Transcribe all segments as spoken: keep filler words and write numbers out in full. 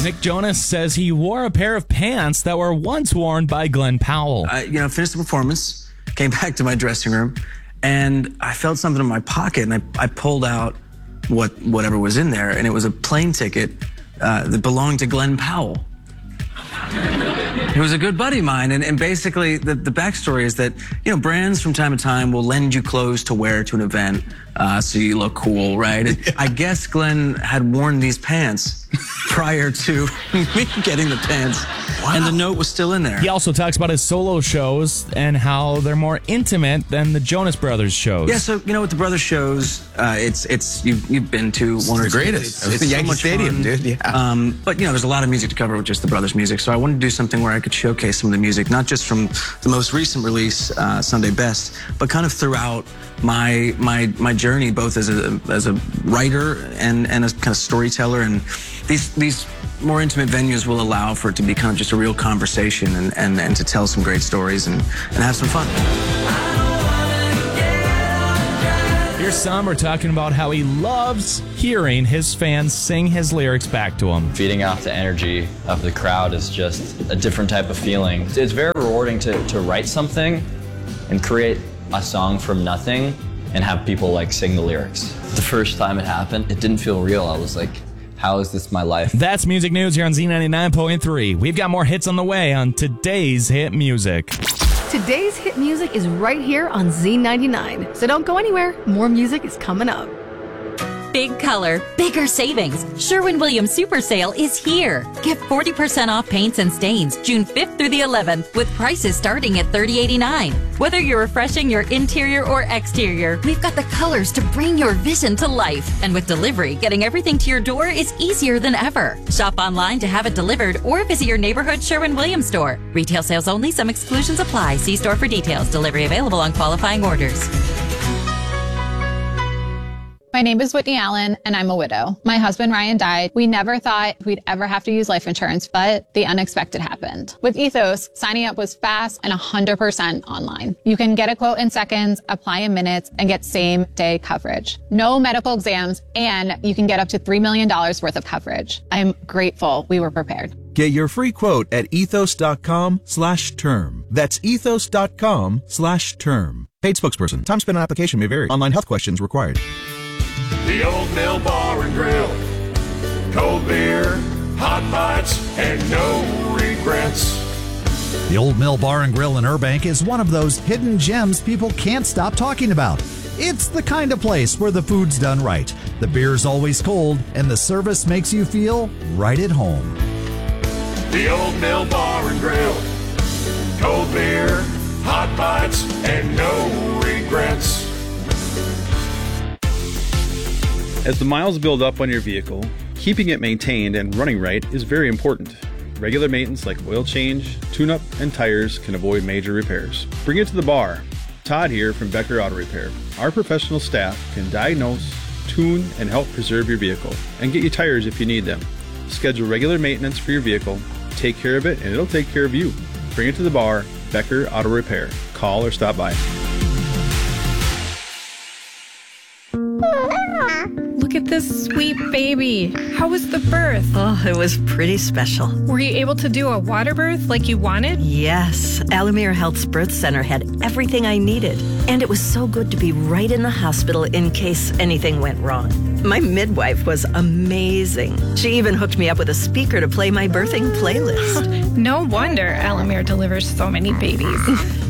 Nick Jonas says he wore a pair of pants that were once worn by Glenn Powell. I, you know, finished the performance, came back to my dressing room, and I felt something in my pocket, and I, I pulled out what whatever was in there, and it was a plane ticket uh, that belonged to Glenn Powell. He was a good buddy of mine, and, and basically the, the backstory is that, you know, brands from time to time will lend you clothes to wear to an event uh, so you look cool, right? Yeah. I guess Glenn had worn these pants prior to me getting the pants, wow. and the note was still in there. He also talks about his solo shows and how they're more intimate than the Jonas Brothers shows. Yeah, so, you know, with the Brothers shows, uh, it's, it's you've, you've been to it's one the or two. greatest. It's, it's the so Yankee much Stadium, fun. dude, yeah. Um, but, you know, there's a lot of music to cover with just the Brothers music, so I wanted to do something where I could showcase some of the music, not just from the most recent release, uh, Sunday Best, but kind of throughout my my my journey, both as a as a writer and and as kind of storyteller. And these these more intimate venues will allow for it to be kind of just a real conversation and and, and to tell some great stories and and have some fun. Here's Somber talking about how he loves hearing his fans sing his lyrics back to him. Feeding off the energy of the crowd is just a different type of feeling. It's very rewarding to, to write something and create a song from nothing and have people like sing the lyrics. The first time it happened, it didn't feel real. I was like, how is this my life? That's music news here on Z ninety-nine point three. We've got more hits on the way on today's hit music. Today's hit music is right here on Z ninety-nine. So don't go anywhere. More music is coming up. Big color, bigger savings. Sherwin-Williams Super Sale is here. Get forty percent off paints and stains June fifth through the eleventh with prices starting at thirty eighty-nine. Whether you're refreshing your interior or exterior, we've got the colors to bring your vision to life. And with delivery, getting everything to your door is easier than ever. Shop online to have it delivered or visit your neighborhood Sherwin-Williams store. Retail sales only. Some exclusions apply. See store for details. Delivery available on qualifying orders. My name is Whitney Allen, and I'm a widow. My husband, Ryan, died. We never thought we'd ever have to use life insurance, but the unexpected happened. With Ethos, signing up was fast and one hundred percent online. You can get a quote in seconds, apply in minutes, and get same-day coverage. No medical exams, and you can get up to three million dollars worth of coverage. I'm grateful we were prepared. Get your free quote at ethos.com slash term. That's ethos.com slash term. Paid spokesperson. Time spent on application may vary. Online health questions required. The Old Mill Bar and Grill. Cold beer, hot bites, and no regrets. The Old Mill Bar and Grill in Burbank is one of those hidden gems people can't stop talking about. It's the kind of place where the food's done right, the beer's always cold, and the service makes you feel right at home. The Old Mill Bar and Grill. Cold beer, hot bites, and no regrets. As the miles build up on your vehicle, keeping it maintained and running right is very important. Regular maintenance like oil change, tune-up, and tires can avoid major repairs. Bring it to the bar. Todd here from Becker Auto Repair. Our professional staff can diagnose, tune, and help preserve your vehicle, and get you tires if you need them. Schedule regular maintenance for your vehicle, take care of it, and it'll take care of you. Bring it to the bar, Becker Auto Repair. Call or stop by. Look at this sweet baby. How was the birth? Oh, it was pretty special. Were you able to do a water birth like you wanted? Yes. Alamere Health's birth center had everything I needed. And it was so good to be right in the hospital in case anything went wrong. My midwife was amazing. She even hooked me up with a speaker to play my birthing playlist. No wonder Alamere delivers so many babies.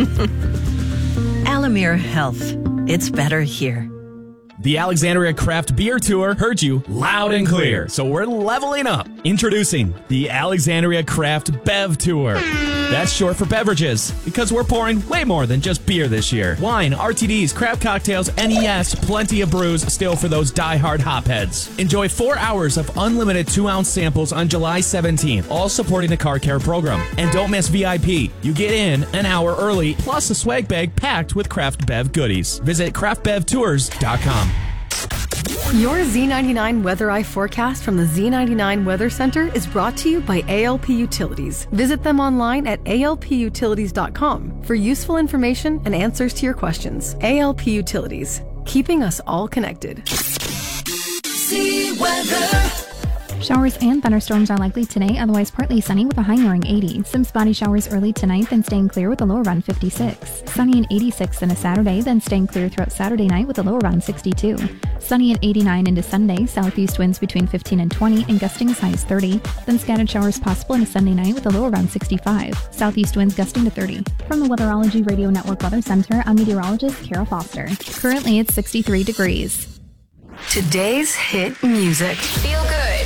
Alamere Health. It's better here. The Alexandria Craft Beer Tour heard you loud and clear, so we're leveling up. Introducing the Alexandria Craft Bev Tour. That's short for beverages, because we're pouring way more than just beer this year. Wine, R T Ds, craft cocktails, and yes, plenty of brews still for those die-hard hopheads. Enjoy four hours of unlimited two-ounce samples on July seventeenth, all supporting the Car Care program. And don't miss V I P. You get in an hour early, plus a swag bag packed with Craft Bev goodies. Visit craft bev tours dot com. Your Z ninety-nine Weather Eye forecast from the Z ninety-nine Weather Center is brought to you by A L P Utilities. Visit them online at A L P utilities dot com for useful information and answers to your questions. A L P Utilities, keeping us all connected. Z Weather. Showers and thunderstorms are likely today, otherwise partly sunny with a high nearing eighty. Some spotty showers early tonight, then staying clear with a low around fifty-six. Sunny and eighty-six into Saturday, then staying clear throughout Saturday night with a low around sixty-two. Sunny and eighty-nine into Sunday, southeast winds between fifteen and twenty, and gusting as high as thirty. Then scattered showers possible into Sunday night with a low around sixty-five. Southeast winds gusting to thirty. From the Weatherology Radio Network Weather Center, I'm meteorologist Carol Foster. Currently, it's sixty-three degrees. Today's hit music. Feel good.